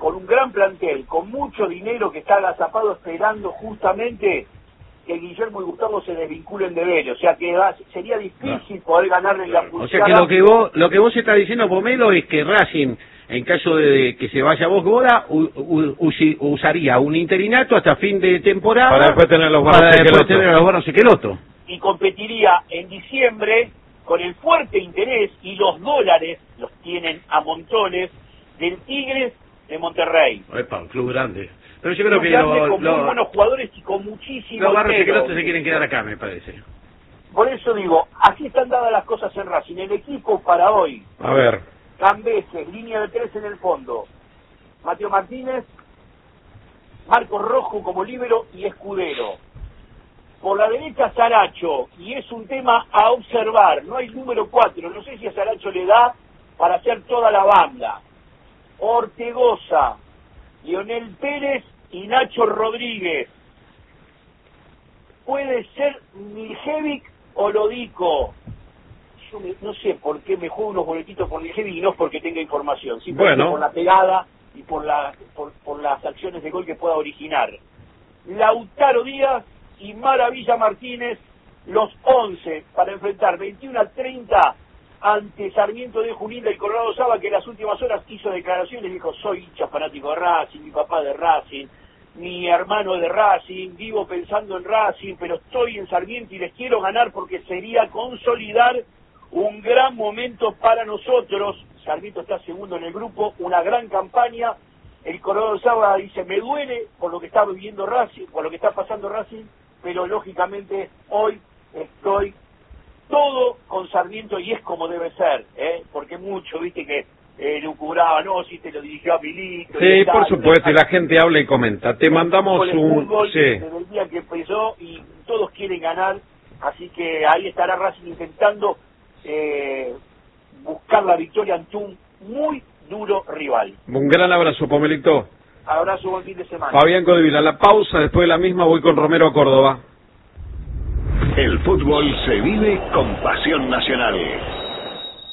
con un gran plantel, con mucho dinero que está agazapado esperando justamente que Guillermo y Gustavo se desvinculen de Vélez, o sea que sería difícil poder ganarle en la O sea que lo que vos estás diciendo, Pomelo, es que Racing, en caso de que se vaya Boda, usaría un interinato hasta fin de temporada para después tener los Barros Equeloto. Y competiría en diciembre con el fuerte interés, y los dólares los tienen a montones, del Tigres de Monterrey. Epa, un club grande. Pero yo creo que con muy buenos jugadores y con muchísimos. Los Barros Equeloto se quieren quedar acá, me parece. Por eso digo, así están dadas las cosas en Racing. El equipo para hoy: a ver, Cambeses, línea de 3 en el fondo, Mateo Martínez, Marcos Rojo como líbero y Escudero. Por la derecha Saracho, y es un tema a observar, no hay número 4, no sé si a Saracho le da para hacer toda la banda. Ortegoza, Lionel Pérez y Nacho Rodríguez. Puede ser Miljevic o Lodico. Yo no sé por qué me juego unos boletitos por Miljevic, y no es porque tenga información, simplemente por la pegada y por las acciones de gol que pueda originar. Lautaro Díaz y Maravilla Martínez, los 11 para enfrentar 21-30 ante Sarmiento de Junín del Colorado Saba, que en las últimas horas hizo declaraciones, dijo: soy hincha fanático de Racing, mi papá de Racing, mi hermano de Racing, vivo pensando en Racing, pero estoy en Sarmiento y les quiero ganar porque sería consolidar un gran momento para nosotros. Sarmiento está segundo en el grupo, una gran campaña. El Colorado Saba dice: me duele por lo que está viviendo Racing, por lo que está pasando Racing, pero lógicamente hoy estoy todo con Sarmiento, y es como debe ser, porque mucho, viste, que lucubraba, no, si te lo dirigió a Milito. Sí, por supuesto, y la gente habla y comenta. Te mandamos un... Sí. Desde el día que empezó, y todos quieren ganar, así que ahí estará Racing intentando buscar la victoria ante un muy duro rival. Un gran abrazo, Pomelito. Abrazo, buen fin de semana. Fabián Codevila, la pausa, después de la misma voy con Romero a Córdoba. El fútbol se vive con pasión nacional.